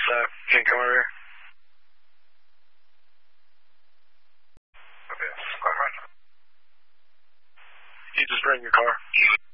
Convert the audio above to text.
that? Can you come over here? Okay, all right. You just bring your car.